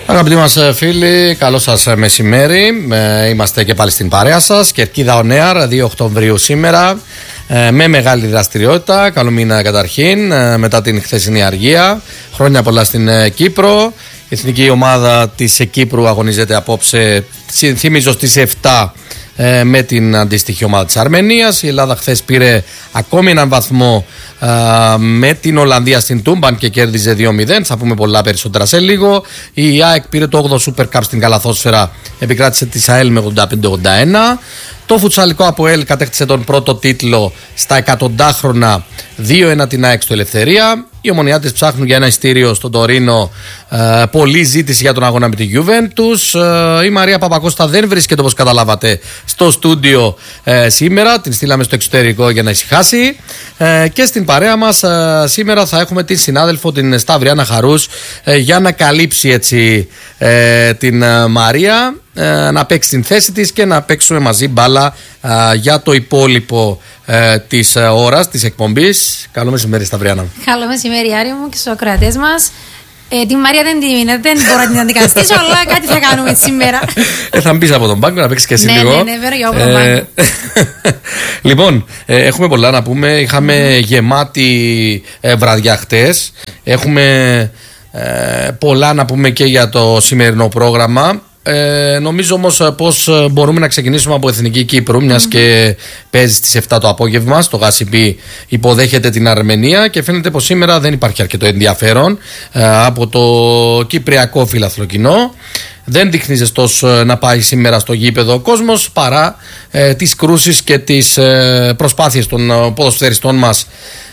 Αγαπητοί μας φίλοι, καλό σας μεσημέρι. Είμαστε και πάλι στην παρέα σας. Κερκίδα On Air, 2 Οκτωβρίου σήμερα. Με μεγάλη δραστηριότητα. Καλό μήνα καταρχήν, μετά την χθεσινή αργία. Χρόνια πολλά στην Κύπρο. Η εθνική ομάδα της Κύπρου αγωνίζεται απόψε, θυμίζω, στις 7 με την αντίστοιχη ομάδα της Αρμενίας. Η Ελλάδα χθες πήρε ακόμη έναν βαθμό με την Ολλανδία στην Τούμπαν και κέρδιζε 2-0. Θα πούμε πολλά περισσότερα σε λίγο. Η ΑΕΚ πήρε το 8ο Super Cup στην καλαθόσφαιρα, επικράτησε τη ΑΕΛ με 85-81. Το φουτσαλικό ΑΠΟΕΛ κατέκτησε τον πρώτο τίτλο στα 100 2-1 την ΑΕΚ στο Ελευθερία. Οι Ομονιάτες ψάχνουν για ένα ειστήριο στο Τωρίνο. Πολλή ζήτηση για τον αγώνα με τη Juventus. Η Μαρία Παπακώστα δεν βρίσκεται, όπως καταλάβατε, στο στούντιο σήμερα. Την στείλαμε στο εξωτερικό για να ησυχάσει. Και στην παρέα μας σήμερα θα έχουμε την συνάδελφο, την Σταυριάννα Χαρούς, για να καλύψει έτσι την Μαρία, να παίξει την θέση της και να παίξουμε μαζί μπάλα για το υπόλοιπο της ώρας της εκπομπής. Καλό μεσημέρι, Σταυριάννα. Καλό μεσημέρι, Άρη μου, και στους ακροατές μας. Τη Μαρία δεν μπορώ να την αντικαταστήσω, αλλά κάτι θα κάνουμε σήμερα. Θα μπεις από τον πάγκο να παίξεις και εσύ λίγο. Ναι, βέβαια, από τον πάγκο. Λοιπόν, έχουμε πολλά να πούμε. Είχαμε γεμάτη βραδιά χτες. Έχουμε πολλά να πούμε και για το σημερινό πρόγραμμα. Νομίζω όμως πως μπορούμε να ξεκινήσουμε από Εθνική Κύπρου, μιας και παίζει στις 7 το απόγευμα. Στο Γασιμπή υποδέχεται την Αρμενία και φαίνεται πως σήμερα δεν υπάρχει αρκετό ενδιαφέρον από το κυπριακό φιλαθλό κοινό. Δεν δείχνει ζεστός να πάει σήμερα στο γήπεδο ο κόσμος, παρά τις κρούσεις και τις προσπάθειες των ποδοσφαιριστών μας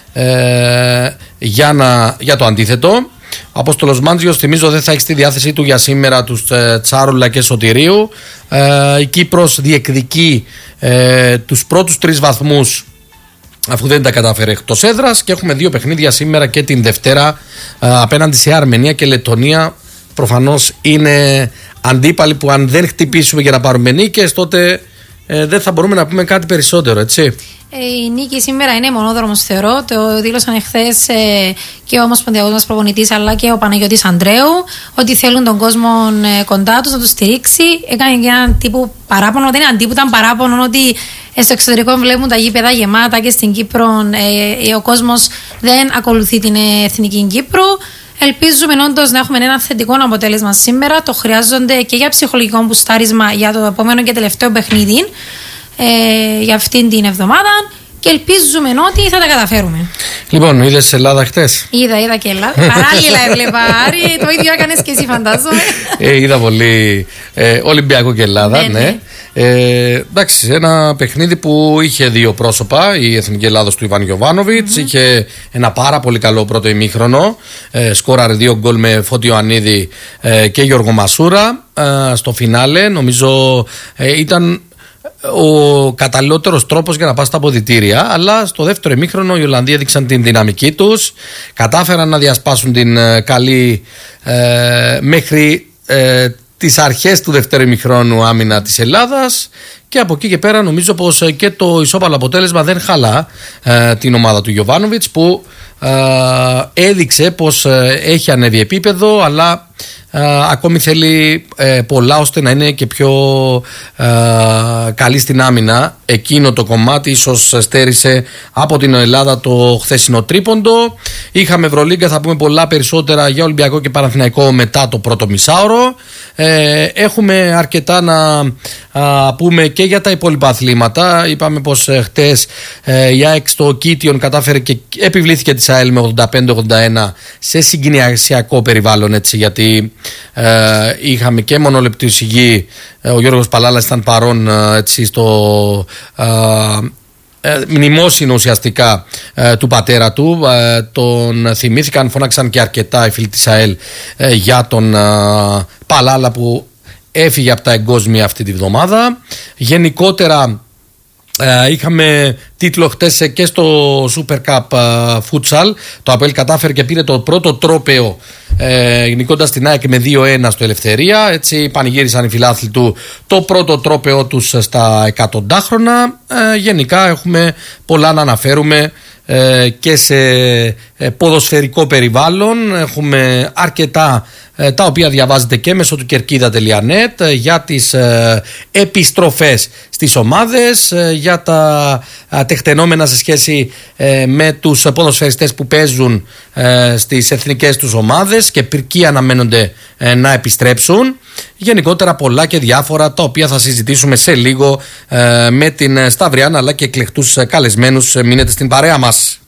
για το αντίθετο. Ο Απόστολος Μάντζιος, θυμίζω, δεν θα έχει στη διάθεσή του για σήμερα τους Τσάρουλα και Σωτηρίου. Η Κύπρος διεκδικεί τους πρώτους 3 βαθμούς, αφού δεν τα κατάφερε εκτός έδρας, και έχουμε 2 παιχνίδια σήμερα και την Δευτέρα απέναντι σε Αρμενία και Λετονία. Προφανώς είναι αντίπαλοι που αν δεν χτυπήσουμε για να πάρουμε νίκες, τότε δεν θα μπορούμε να πούμε κάτι περισσότερο, έτσι. Η νίκη σήμερα είναι μονόδρομος, θεωρώ. Το δήλωσαν εχθές και ο ομοσπονδιακός μας προπονητής, αλλά και ο Παναγιώτης Ανδρέου, ότι θέλουν τον κόσμο κοντά τους, να τους στηρίξει. Έκανε και έναν τύπου παράπονο, δεν είναι αντίπου, ήταν παράπονο ότι στο εξωτερικό βλέπουν τα γήπεδα γεμάτα και στην Κύπρο ο κόσμος δεν ακολουθεί την Εθνική Κύπρο. Ελπίζουμε όντως να έχουμε ένα θετικό αποτέλεσμα σήμερα. Το χρειάζονται και για ψυχολογικό μπουστάρισμα για το επόμενο και τελευταίο παιχνίδι για αυτήν την εβδομάδα, και ελπίζουμε ότι θα τα καταφέρουμε. Λοιπόν, είδες Ελλάδα χτες? Είδα και Ελλάδα. Παράλληλα έβλεπα, Άρη, το ίδιο έκανες και εσύ, φαντάζομαι. Είδα πολύ Ολυμπιακό και Ελλάδα, ναι. Εντάξει, ένα παιχνίδι που είχε 2 πρόσωπα. Η Εθνική Ελλάδος του Ιβάν Γιοβάνοβιτς είχε ένα πάρα πολύ καλό πρώτο ημίχρονο. Σκόραρε 2 γκολ με Φώτη Ιωαννίδη και Γιώργο Μασούρα. Στο φινάλε, νομίζω, ήταν ο καταλληλότερος τρόπος για να πας στα αποδυτήρια. Αλλά στο δεύτερο ημίχρονο οι Ολλανδοί έδειξαν την δυναμική τους, κατάφεραν να διασπάσουν την καλή μέχρι τις αρχές του δεύτερου ημιχρόνου άμυνα της Ελλάδας, και από εκεί και πέρα νομίζω πως και το ισόπαλο αποτέλεσμα δεν χαλά την ομάδα του Γιοβάνοβιτς, που έδειξε πως έχει ανέβει επίπεδο, αλλά ακόμη θέλει πολλά ώστε να είναι και πιο καλή στην άμυνα. Εκείνο το κομμάτι ίσως στέρισε από την Ελλάδα το χθεσινό τρίποντο. Είχαμε Ευρωλίγκα, θα πούμε πολλά περισσότερα για Ολυμπιακό και Παναθηναϊκό μετά το πρώτο μισάωρο. Έχουμε αρκετά να πούμε και για τα υπόλοιπα αθλήματα. Είπαμε πως χτες η ΑΕΚ στο Κίτιον κατάφερε και επιβλήθηκε της ΑΕΛ με 85-81 σε συγκινησιακό περιβάλλον, έτσι, γιατί είχαμε και μονόλεπτη εισηγή. Ο Γιώργος Παλάλας ήταν παρόν, έτσι, στο μνημόσυνο ουσιαστικά του πατέρα του. Τον θυμήθηκαν, φώναξαν και αρκετά οι φίλοι της ΑΕΛ για τον Παλάλα που έφυγε από τα εγκόσμια αυτή τη βδομάδα. Γενικότερα είχαμε τίτλο χτες και στο Super Cup Futsal. Το ΑΠΟΕΛ κατάφερε και πήρε το πρώτο τρόπαιο, νικώντας την ΑΕΚ με 2-1 στο Ελευθερία. Έτσι πανηγύρισαν οι φιλάθλοι του το πρώτο τρόπαιο τους στα 100 χρόνια. Γενικά έχουμε πολλά να αναφέρουμε και σε ποδοσφαιρικό περιβάλλον. Έχουμε αρκετά τα οποία διαβάζετε και μέσω του Κερκίδα.net για τις επιστροφές στις ομάδες, για τα τεκτενόμενα σε σχέση με τους ποδοσφαιριστές που παίζουν στις εθνικές τους ομάδες και ποιοι αναμένονται να επιστρέψουν. Γενικότερα πολλά και διάφορα τα οποία θα συζητήσουμε σε λίγο με την Σταυριάνα αλλά και εκλεκτούς καλεσμένους. Μείνετε στην παρέα μας.